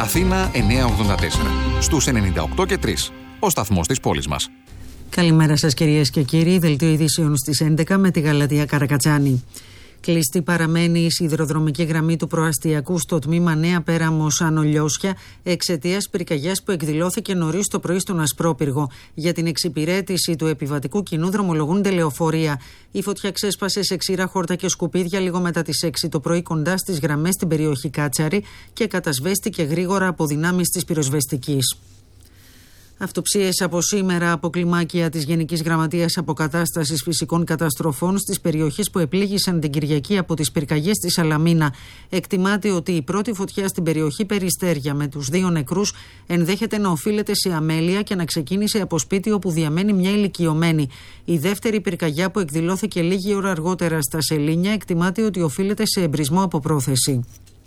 Αθήνα 984. Στους 98 και 3. Ο σταθμός της πόλης μας. Καλημέρα σας κυρίες και κύριοι. Δελτίο ειδήσεων στις 11 με τη Γαλατεία Καρακατσάνη. Κλειστή παραμένει η σιδηροδρομική γραμμή του προαστιακού στο τμήμα Νέα Πέραμος Άνω Λιώσια εξαιτίας πυρκαγιάς που εκδηλώθηκε νωρίς το πρωί στον Ασπρόπυργο. Για την εξυπηρέτηση του επιβατικού κοινού δρομολογούνται λεωφορεία. Η φωτιά ξέσπασε σε ξηρά χόρτα και σκουπίδια λίγο μετά τις 6 το πρωί κοντά στις γραμμές στην περιοχή Κάτσαρη και κατασβέστηκε γρήγορα από δυνάμεις της πυροσβεστικής. Αυτοψίες από σήμερα από κλιμάκια της Γενικής Γραμματείας Αποκατάστασης Φυσικών Καταστροφών στις περιοχές που επλήγησαν την Κυριακή από τις πυρκαγιές στη Σαλαμίνα. Εκτιμάται ότι η πρώτη φωτιά στην περιοχή Περιστέρια με τους 2 νεκρούς ενδέχεται να οφείλεται σε αμέλεια και να ξεκίνησε από σπίτι όπου διαμένει μια ηλικιωμένη. Η δεύτερη πυρκαγιά που εκδηλώθηκε λίγη ώρα αργότερα στα Σελήνια εκτιμάται ότι οφείλεται σε εμπρισμό από πρόθεση.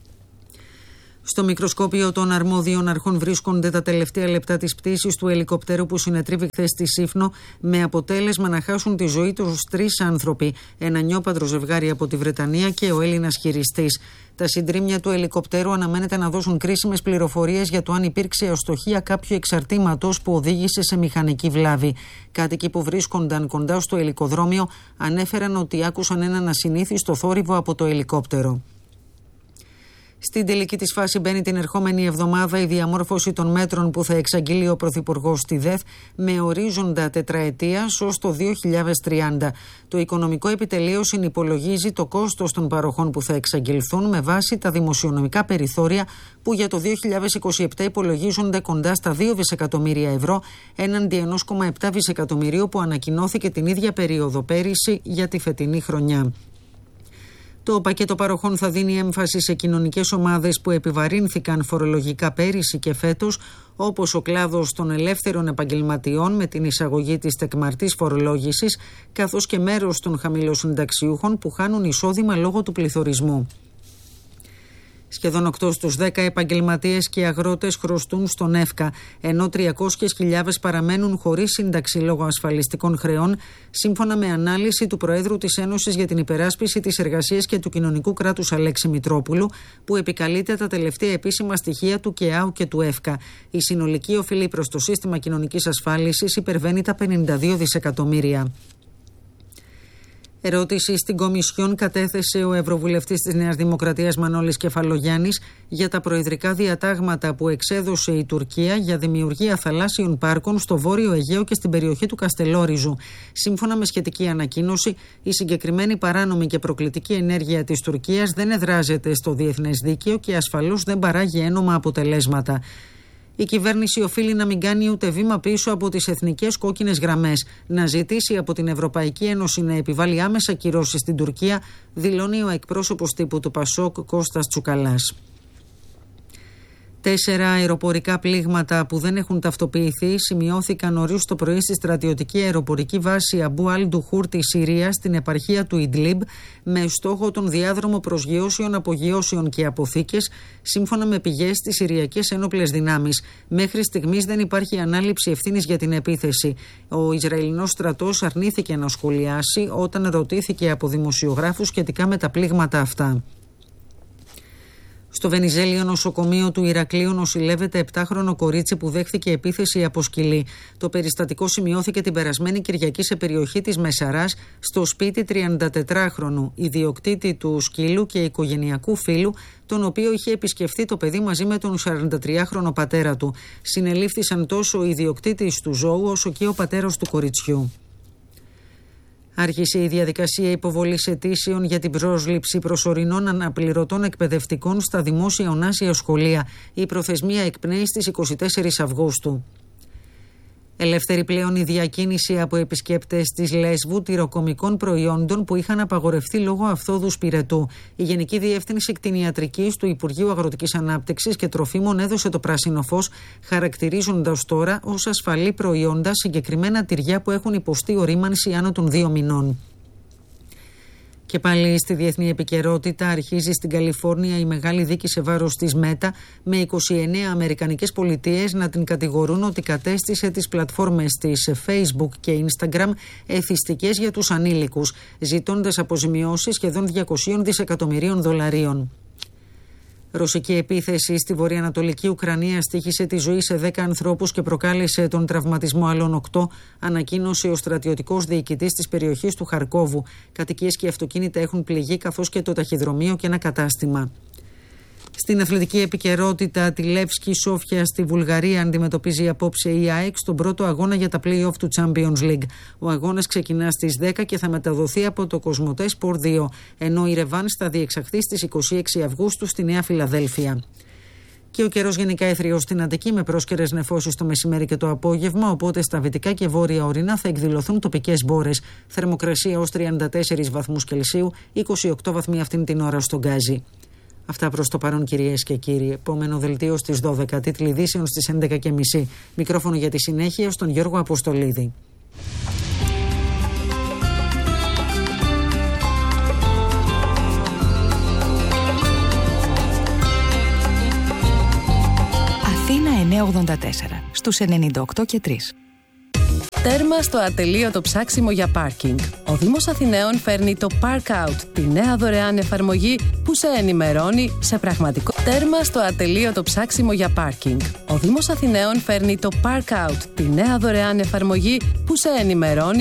Στο μικροσκόπιο των αρμόδιων αρχών βρίσκονται τα τελευταία λεπτά της πτήσης του ελικοπτέρου που συνετρίβει χθες στη Σύφνο, με αποτέλεσμα να χάσουν τη ζωή τους 3 άνθρωποι, ένα νιόπαντρο ζευγάρι από τη Βρετανία και ο Έλληνας χειριστής. Τα συντρίμμια του ελικοπτέρου αναμένεται να δώσουν κρίσιμες πληροφορίες για το αν υπήρξε αστοχία κάποιου εξαρτήματος που οδήγησε σε μηχανική βλάβη. Κάτοικοι που βρίσκονταν κοντά στο ελικοδρόμιο ανέφεραν ότι άκουσαν έναν ασυνήθιστο θόρυβο από το ελικόπτερο. Στην τελική της φάση μπαίνει την ερχόμενη εβδομάδα η διαμόρφωση των μέτρων που θα εξαγγείλει ο Πρωθυπουργός στη ΔΕΘ με ορίζοντα τετραετίας ως το 2030. Το Οικονομικό Επιτελείο συνυπολογίζει το κόστος των παροχών που θα εξαγγελθούν με βάση τα δημοσιονομικά περιθώρια που για το 2027 υπολογίζονται κοντά στα 2 δισεκατομμύρια ευρώ έναντι 1,7 δισεκατομμυρίου που ανακοινώθηκε την ίδια περίοδο πέρυσι για τη φετινή χρονιά. Το πακέτο παροχών θα δίνει έμφαση σε κοινωνικές ομάδες που επιβαρύνθηκαν φορολογικά πέρυσι και φέτος, όπως ο κλάδος των ελεύθερων επαγγελματιών με την εισαγωγή της τεκμαρτής φορολόγησης, καθώς και μέρος των χαμηλοσυνταξιούχων που χάνουν εισόδημα λόγω του πληθωρισμού. Σχεδόν 8 στους 10 επαγγελματίες και αγρότες χρωστούν στον ΕΦΚΑ, ενώ 300.000 παραμένουν χωρίς σύνταξη λόγω ασφαλιστικών χρεών, σύμφωνα με ανάλυση του Προέδρου της Ένωσης για την Υπεράσπιση της Εργασίας και του Κοινωνικού Κράτους Αλέξη Μητρόπουλου, που επικαλείται τα τελευταία επίσημα στοιχεία του ΚΕΑΟ και του ΕΦΚΑ. Η συνολική οφειλή προς το σύστημα κοινωνικής ασφάλισης υπερβαίνει τα 52 δισεκατομμύρια. Ερώτηση στην Κομισιόν κατέθεσε ο Ευρωβουλευτής της Νέας Δημοκρατίας Μανώλης Κεφαλογιάννης για τα προεδρικά διατάγματα που εξέδωσε η Τουρκία για δημιουργία θαλάσσιων πάρκων στο Βόρειο Αιγαίο και στην περιοχή του Καστελόριζου. Σύμφωνα με σχετική ανακοίνωση, η συγκεκριμένη παράνομη και προκλητική ενέργεια της Τουρκίας δεν εδράζεται στο διεθνές δίκαιο και ασφαλώς δεν παράγει ένομα αποτελέσματα. Η κυβέρνηση οφείλει να μην κάνει ούτε βήμα πίσω από τις εθνικές κόκκινες γραμμές, να ζητήσει από την Ευρωπαϊκή Ένωση να επιβάλλει άμεσα κυρώσεις στην Τουρκία, δηλώνει ο εκπρόσωπος τύπου του Πασόκ Κώστας Τσουκαλάς. 4 αεροπορικά πλήγματα που δεν έχουν ταυτοποιηθεί σημειώθηκαν νωρίς το πρωί στη στρατιωτική αεροπορική βάση Αμπού Αλ-Ντουχούρ της Συρίας στην επαρχία του Ιντλίμπ, με στόχο τον διάδρομο προσγειώσεων, απογειώσεων και αποθήκες, σύμφωνα με πηγές της Συριακές Ένοπλες Δυνάμεις. Μέχρι στιγμής δεν υπάρχει ανάληψη ευθύνης για την επίθεση. Ο Ισραηλινός στρατός αρνήθηκε να σχολιάσει όταν ρωτήθηκε από δημοσιογράφους σχετικά με τα πλήγματα αυτά. Στο Βενιζέλιο νοσοκομείο του Ηρακλείου νοσηλεύεται 7χρονο κορίτσι που δέχθηκε επίθεση από σκυλί. Το περιστατικό σημειώθηκε την περασμένη Κυριακή σε περιοχή της Μεσαράς, στο σπίτι 34χρονου, ιδιοκτήτη του σκύλου και οικογενειακού φίλου, τον οποίο είχε επισκεφθεί το παιδί μαζί με τον 43χρονο πατέρα του. Συνελήφθησαν τόσο ο ιδιοκτήτης του ζώου όσο και ο πατέρας του κοριτσιού. Άρχισε η διαδικασία υποβολής αιτήσεων για την πρόσληψη προσωρινών αναπληρωτών εκπαιδευτικών στα δημόσια ονάσια σχολεία. Η προθεσμία εκπνέει στις 24 Αυγούστου. Ελεύθερη πλέον η διακίνηση από επισκέπτες της Λέσβου τυροκομικών προϊόντων που είχαν απαγορευτεί λόγω αυθόδου πυρετού. Η Γενική Διεύθυνση Κτηνιατρικής του Υπουργείου Αγροτικής Ανάπτυξης και Τροφίμων έδωσε το πράσινο φως, χαρακτηρίζοντας τώρα ως ασφαλή προϊόντα συγκεκριμένα τυριά που έχουν υποστεί ορίμανση άνω των 2 μηνών. Και πάλι στη διεθνή επικαιρότητα, αρχίζει στην Καλιφόρνια η μεγάλη δίκη σε βάρος της Μέτα, με 29 αμερικανικές πολιτείες να την κατηγορούν ότι κατέστησε τις πλατφόρμες της Facebook και Instagram εθιστικές για τους ανήλικους, ζητώντας αποζημιώσεις σχεδόν $200 δισεκατομμυρίων. Ρωσική επίθεση στη βορειοανατολική Ουκρανία στοίχησε τη ζωή σε 10 ανθρώπους και προκάλεσε τον τραυματισμό άλλων 8, ανακοίνωσε ο στρατιωτικός διοικητής της περιοχής του Χαρκόβου. Κατοικίες και αυτοκίνητα έχουν πληγεί, καθώς και το ταχυδρομείο και ένα κατάστημα. Στην αθλητική επικαιρότητα, τη Λεύσκη Σόφια στη Βουλγαρία αντιμετωπίζει απόψε η ΑΕΚ στον πρώτο αγώνα για τα play-off του Champions League. Ο αγώνας ξεκινά στις 10 και θα μεταδοθεί από το Κοσμοτέ Sport 2, ενώ η ρεβάνς θα διεξαχθεί στις 26 Αυγούστου στη Νέα Φιλαδέλφια. Και ο καιρός γενικά έθριος στην Αττική με πρόσκαιρες νεφώσεις το μεσημέρι και το απόγευμα, οπότε στα δυτικά και βόρεια ορεινά θα εκδηλωθούν τοπικές μπόρες. Θερμοκρασία ως 34 βαθμούς Κελσίου, 28 βαθμοί αυτήν την ώρα στον Γκάζι. Αυτά προς το παρόν, κυρίες και κύριοι. Επόμενο δελτίο στις 12, τίτλοι ειδήσεων στις 11:30. Μικρόφωνο για τη συνέχεια στον Γιώργο Αποστολίδη. Αθήνα 984, στους 98,3. Τέρμα στο ατελείωτο ψάξιμο για πάρκινγκ. Ο Δήμος Αθηναίων φέρνει το Park Out, τη νέα δωρεάν εφαρμογή που σε ενημερώνει σε πραγματικό. Τέρμα στο ατελείωτο ψάξιμο για πάρκινγκ. Ο Δήμος Αθηναίων φέρνει το Park Out, τη νέα δωρεάν εφαρμογή που σε ενημερώνει